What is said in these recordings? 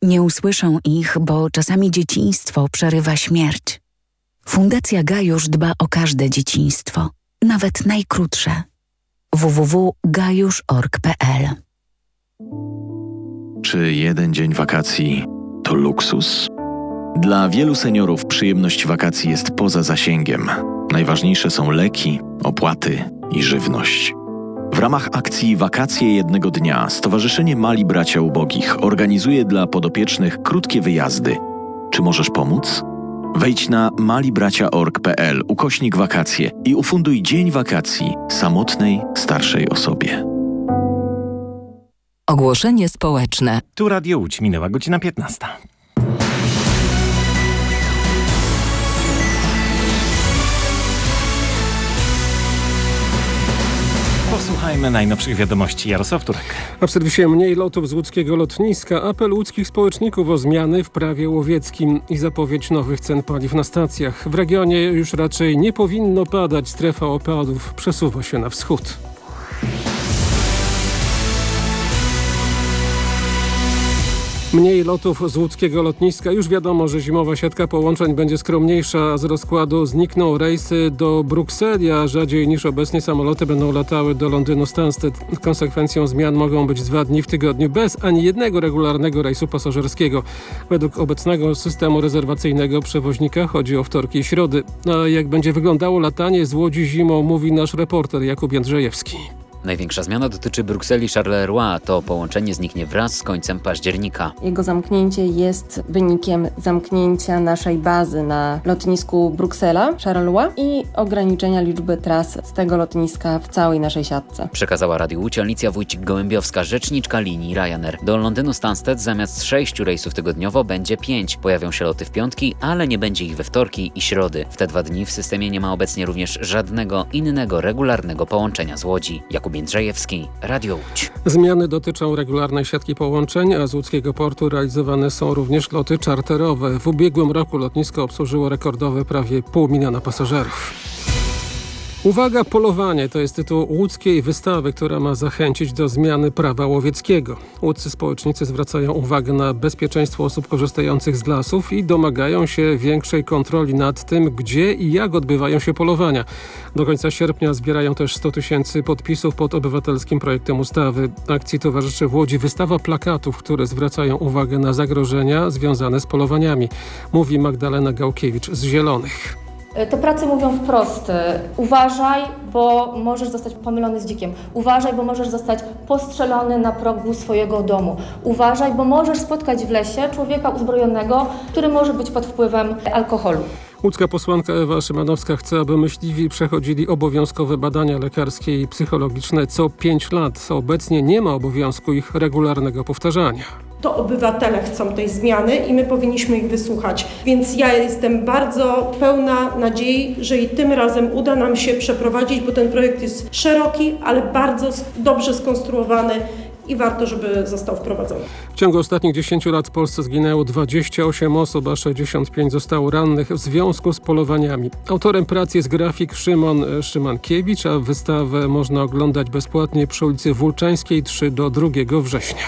Nie usłyszą ich, bo czasami dzieciństwo przerywa śmierć. Fundacja Gajusz dba o każde dzieciństwo, nawet najkrótsze. www.gajusz.org.pl. Czy jeden dzień wakacji to luksus? Dla wielu seniorów przyjemność wakacji jest poza zasięgiem. Najważniejsze są leki, opłaty i żywność. W ramach akcji Wakacje jednego dnia Stowarzyszenie Mali Bracia Ubogich organizuje dla podopiecznych krótkie wyjazdy. Czy możesz pomóc? Wejdź na malibracia.org.pl/wakacje i ufunduj dzień wakacji samotnej, starszej osobie. Ogłoszenie społeczne. Tu Radio Łódź, minęła godzina 15. Posłuchajmy najnowszych wiadomości. Jarosław Turek. A w serwisie mniej lotów z łódzkiego lotniska, apel łódzkich społeczników o zmiany w prawie łowieckim i zapowiedź nowych cen paliw na stacjach. W regionie już raczej nie powinno padać, strefa opadów przesuwa się na wschód. Mniej lotów z łódzkiego lotniska. Już wiadomo, że zimowa siatka połączeń będzie skromniejsza. Z rozkładu znikną rejsy do Brukseli, a rzadziej niż obecnie samoloty będą latały do Londynu Stansted. Konsekwencją zmian mogą być 2 dni w tygodniu bez ani jednego regularnego rejsu pasażerskiego. Według obecnego systemu rezerwacyjnego przewoźnika chodzi o wtorki i środy. A jak będzie wyglądało latanie z Łodzi zimą, mówi nasz reporter Jakub Jędrzejewski. Największa zmiana dotyczy Brukseli Charleroi. To połączenie zniknie wraz z końcem października. Jego zamknięcie jest wynikiem zamknięcia naszej bazy na lotnisku Bruksela Charleroi i ograniczenia liczby tras z tego lotniska w całej naszej siatce. Przekazała Radiu Łódź Alicja Wójcik-Gołębiowska, rzeczniczka linii Ryanair. Do Londynu Stansted zamiast 6 rejsów tygodniowo będzie 5. Pojawią się loty w piątki, ale nie będzie ich we wtorki i środy. W te 2 dni w systemie nie ma obecnie również żadnego innego regularnego połączenia z Łodzi. Jakub Jędrzejewski, Radio Łódź. Zmiany dotyczą regularnej siatki połączeń, a z łódzkiego portu realizowane są również loty czarterowe. W ubiegłym roku lotnisko obsłużyło rekordowe prawie 500 000 pasażerów. Uwaga, polowanie to jest tytuł łódzkiej wystawy, która ma zachęcić do zmiany prawa łowieckiego. Łódzcy społecznicy zwracają uwagę na bezpieczeństwo osób korzystających z lasów i domagają się większej kontroli nad tym, gdzie i jak odbywają się polowania. Do końca sierpnia zbierają też 100 000 podpisów pod obywatelskim projektem ustawy. Akcji towarzyszy w Łodzi wystawa plakatów, które zwracają uwagę na zagrożenia związane z polowaniami. Mówi Magdalena Gałkiewicz z Zielonych. Te prace mówią wprost, uważaj, bo możesz zostać pomylony z dzikiem. Uważaj, bo możesz zostać postrzelony na progu swojego domu. Uważaj, bo możesz spotkać w lesie człowieka uzbrojonego, który może być pod wpływem alkoholu. Łódzka posłanka Ewa Szymanowska chce, aby myśliwi przechodzili obowiązkowe badania lekarskie i psychologiczne co 5 lat. Obecnie nie ma obowiązku ich regularnego powtarzania. To obywatele chcą tej zmiany i my powinniśmy ich wysłuchać. Więc ja jestem bardzo pełna nadziei, że i tym razem uda nam się przeprowadzić, bo ten projekt jest szeroki, ale bardzo dobrze skonstruowany i warto, żeby został wprowadzony. W ciągu ostatnich 10 lat w Polsce zginęło 28 osób, a 65 zostało rannych w związku z polowaniami. Autorem prac jest grafik Szymon Szymankiewicz, a wystawę można oglądać bezpłatnie przy ulicy Wólczańskiej 3 do 2 września.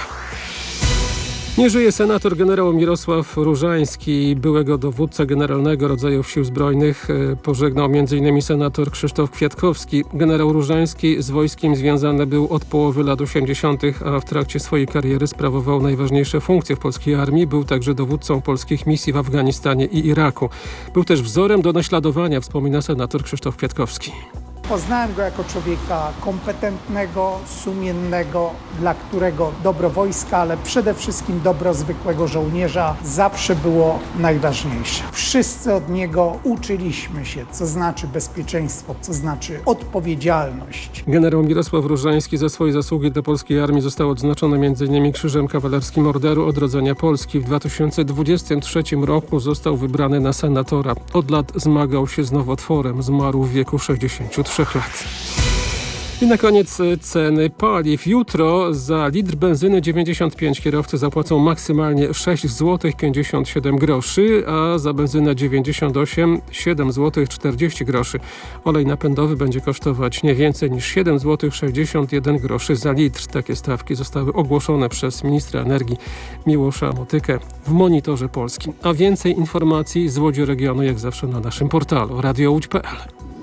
Nie żyje senator generał Mirosław Różański, byłego dowódca generalnego rodzajów Sił Zbrojnych. Pożegnał m.in. senator Krzysztof Kwiatkowski. Generał Różański z wojskiem związany był od połowy lat 80., a w trakcie swojej kariery sprawował najważniejsze funkcje w polskiej armii. Był także dowódcą polskich misji w Afganistanie i Iraku. Był też wzorem do naśladowania, wspomina senator Krzysztof Kwiatkowski. Poznałem go jako człowieka kompetentnego, sumiennego, dla którego dobro wojska, ale przede wszystkim dobro zwykłego żołnierza zawsze było najważniejsze. Wszyscy od niego uczyliśmy się, co znaczy bezpieczeństwo, co znaczy odpowiedzialność. Generał Mirosław Różański za swoje zasługi dla polskiej armii został odznaczony m.in. Krzyżem Kawalerskim Orderu Odrodzenia Polski. W 2023 roku został wybrany na senatora. Od lat zmagał się z nowotworem. Zmarł w wieku 63 lat. I na koniec ceny paliw. Jutro za litr benzyny 95 kierowcy zapłacą maksymalnie 6 zł 57 groszy, a za benzynę 98 7 zł 40 groszy. Olej napędowy będzie kosztować nie więcej niż 7 zł 61 groszy za litr. Takie stawki zostały ogłoszone przez ministra energii Miłosza Motykę w Monitorze Polskim. A więcej informacji z Łodzi Regionu jak zawsze na naszym portalu radiołódź.pl.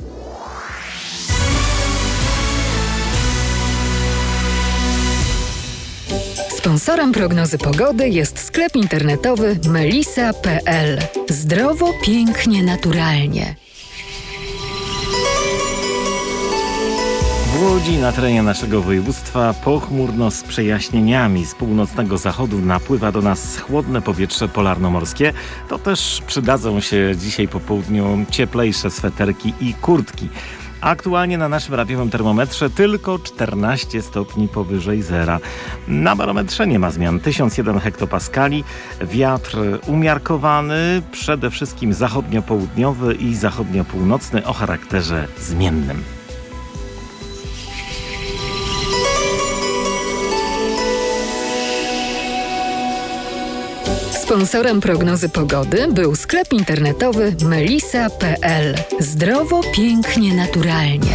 Sponsorem prognozy pogody jest sklep internetowy melisa.pl. Zdrowo, pięknie, naturalnie. W Łodzi na terenie naszego województwa pochmurno z przejaśnieniami. Z północnego zachodu napływa do nas chłodne powietrze polarnomorskie. To też przydadzą się dzisiaj po południu cieplejsze sweterki i kurtki. Aktualnie na naszym radiowym termometrze tylko 14 stopni powyżej zera. Na barometrze nie ma zmian. 1001 hektopaskali. Wiatr umiarkowany, przede wszystkim zachodnio-południowy i zachodnio-północny o charakterze zmiennym. Sponsorem prognozy pogody był sklep internetowy melisa.pl. Zdrowo, pięknie, naturalnie.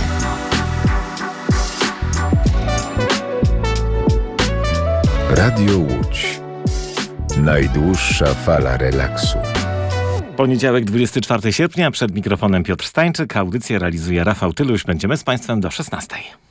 Radio Łódź. Najdłuższa fala relaksu. Poniedziałek, 24 sierpnia, przed mikrofonem Piotr Stańczyk. Audycję realizuje Rafał Tyluś. Będziemy z Państwem do 16.